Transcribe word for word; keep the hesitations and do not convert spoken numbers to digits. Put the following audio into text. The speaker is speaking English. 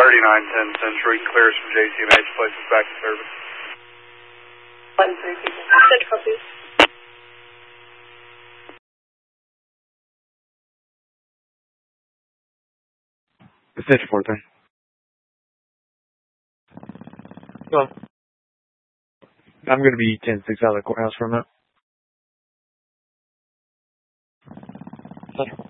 thirty-nine ten Century, clears from J C M H, places back to service. one three two. Central, please. Central four three. Well, I'm going to be ten six out of the courthouse for a minute. Central.